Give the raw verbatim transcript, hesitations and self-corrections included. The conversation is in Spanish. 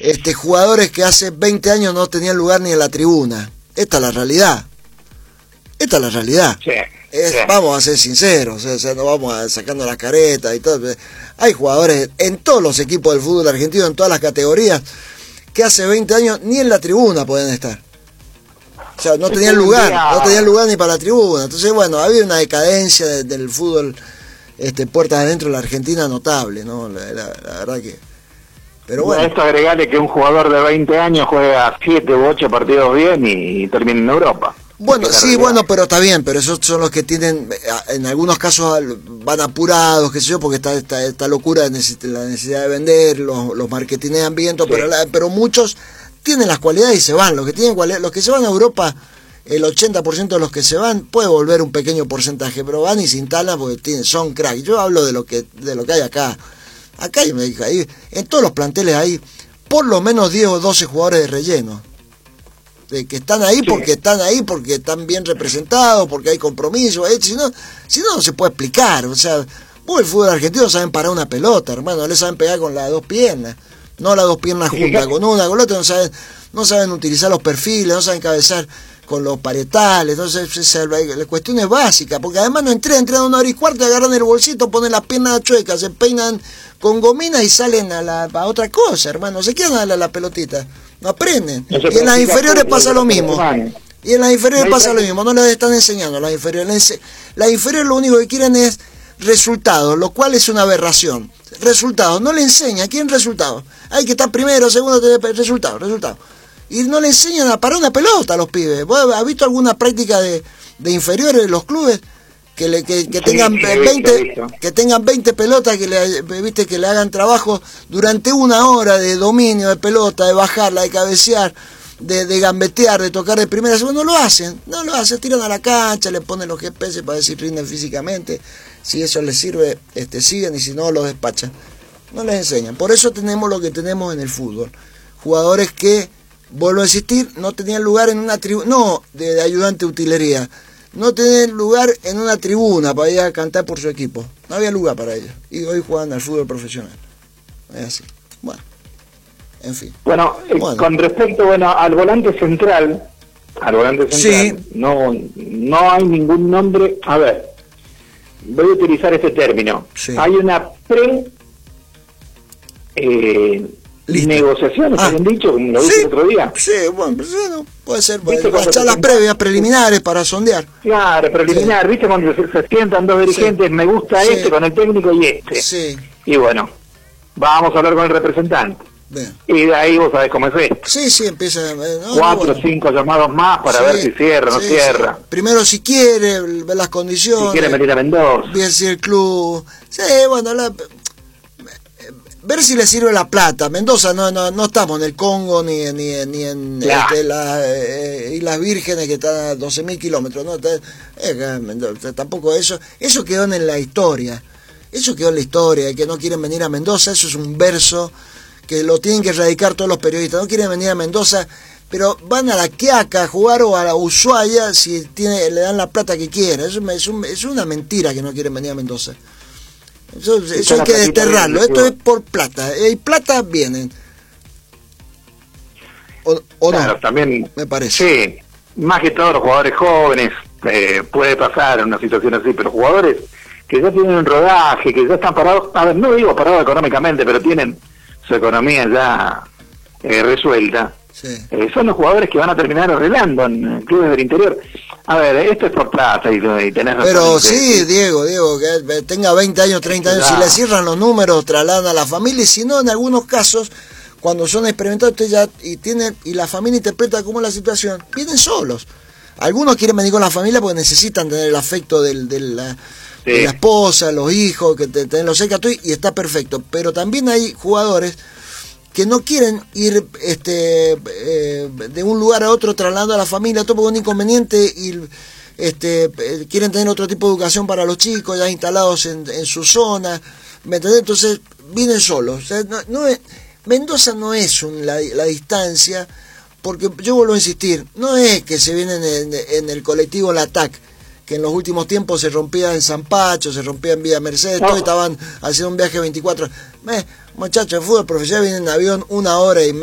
este, jugadores que hace veinte años no tenían lugar ni en la tribuna. Esta es la realidad. Esta es la realidad. Sí, es, sí. Vamos a ser sinceros, o sea, no vamos a sacando las caretas y todo. Hay jugadores en todos los equipos del fútbol argentino, en todas las categorías, que hace veinte años ni en la tribuna pueden estar. O sea, no tenían lugar, no tenían lugar ni para la tribuna. Entonces, bueno, había una decadencia de, del fútbol este, puertas adentro de la Argentina notable, ¿no? La, la, la verdad que... Pero bueno. A esto agregarle que un jugador de veinte años juega siete u ocho partidos bien y, y termina en Europa. Bueno, sí, bueno, pero está bien, pero esos son los que tienen, en algunos casos van apurados, qué sé yo, porque está esta, esta locura de neces la necesidad de vender, los, los marketinean bien, sí. pero, la, pero muchos tienen las cualidades y se van. Los que tienen cualidades, los que se van a Europa, el ochenta por ciento de los que se van, puede volver un pequeño porcentaje, pero van y se instalan porque tienen, son crack. Yo hablo de lo que de lo que hay acá. Acá hay, hay, en todos los planteles hay por lo menos diez o doce jugadores de relleno. De que están ahí porque sí. están ahí, porque están bien representados, porque hay compromiso. Eh, si no, si no, no se puede explicar. O sea, vos el fútbol argentino saben parar una pelota, hermano, no le saben pegar con las dos piernas. No las dos piernas juntas, con una, con la otra, no saben, no saben utilizar los perfiles, no saben cabezar con los parietales. Entonces, la cuestión es básica, porque además no entrenan, entrenan una hora y cuarto, agarran el bolsito, ponen las piernas chuecas, se peinan con gominas y salen a, la, a otra cosa, hermano. Se quedan a la, la pelotita, no aprenden. No y en las inferiores pasa lo mismo. Y en las inferiores pasa lo mismo, no les están enseñando las inferiores. Las inferiores lo único que quieren es resultados, lo cual es una aberración. Resultados, no le enseñan, quieren resultados. Hay que estar primero, segundo, resultados, resultados. Y no le enseñan a parar una pelota a los pibes. ¿Vos has visto alguna práctica de, de inferiores de los clubes? Que, le, que, que, tengan sí, sí, veinte, visto, visto. que tengan veinte pelotas, que le, viste, que le hagan trabajo durante una hora de dominio de pelota, de bajarla, de cabecear, de, de gambetear, de tocar de primera, segunda. No lo hacen, no lo hacen, tiran a la cancha, le ponen los G P S para decir rinden físicamente. Si eso les sirve, este, siguen, y si no, los despachan. No les enseñan. Por eso tenemos lo que tenemos en el fútbol. Jugadores que, vuelvo a insistir, no tenían lugar en una tribuna, no de, de ayudante de utilería, no tenían lugar en una tribuna para ir a cantar por su equipo. No había lugar para ellos. Y hoy juegan al fútbol profesional. Es así. Bueno, en fin. Bueno, eh, bueno. con respecto bueno, al volante central, al volante central, sí. no, no hay ningún nombre. A ver, voy a utilizar este término. Sí. Hay una pre... Eh, negociaciones, ah, ¿han dicho? Como lo dije sí, el otro día. Sí, bueno, pues, bueno puede ser. Bueno, las charlas previas, preliminares para sondear. Claro, preliminar, sí. ¿Viste? Cuando se, se sientan dos dirigentes, sí. me gusta sí. este con el técnico y este. Sí. Y bueno, vamos a hablar con el representante. Bien. Y de ahí vos sabés cómo es esto. Sí, sí, empieza. Eh, no, Cuatro o bueno. cinco llamados más para sí, ver si cierra o no sí, cierra. Sí. Primero, si quiere, ver las condiciones. Si quiere meter a Mendoza. Ver si el club. Sí, bueno, la. Ver si le sirve la plata. Mendoza no no no estamos en el Congo ni, ni, ni en yeah. este, las eh, Islas Vírgenes que están a doce mil kilómetros. ¿No? Eh, Mendoza, tampoco eso. Eso quedó en la historia. Eso quedó en la historia. Que no quieren venir a Mendoza. Eso es un verso que lo tienen que erradicar todos los periodistas. No quieren venir a Mendoza, pero van a la Quiaca a jugar o a la Ushuaia si tiene, le dan la plata que quieren. Eso es, un, es una mentira que no quieren venir a Mendoza. Eso, eso hay que desterrarlo. Esto es por plata. Y plata vienen. ¿O, o claro, no? También. Me parece. Sí. Más que todos los jugadores jóvenes, eh, puede pasar en una situación así, pero jugadores que ya tienen un rodaje, que ya están parados, a ver, no digo parados económicamente, pero tienen su economía ya eh, resuelta. Sí. Eh, son los jugadores que van a terminar arreglando en clubes del interior. A ver, esto es por plata y, y tenés razón. Pero sí, que, Diego, Diego, que tenga veinte años, treinta años, ya. Si le cierran los números, trasladan a la familia, y si no, en algunos casos, cuando son experimentados, usted ya, y tiene, y la familia interpreta cómo es la situación, vienen solos. Algunos quieren venir con la familia porque necesitan tener el afecto del, del, la, sí. de la esposa, los hijos, que te, tenerlos cerca, y está perfecto. Pero también hay jugadores que no quieren ir este eh, de un lugar a otro trasladando a la familia, todo por un inconveniente, y este eh, quieren tener otro tipo de educación para los chicos ya instalados en, en su zona, ¿me entendés? Entonces vienen solos. O sea, no, no es, Mendoza no es un, la, la distancia, porque yo vuelvo a insistir, no es que se vienen en, en el colectivo La T A C, que en los últimos tiempos se rompía en San Pacho, se rompía en Villa Mercedes, no. Todos estaban haciendo un viaje veinticuatro. Eh, muchachos, el fútbol profesional viene en avión una hora y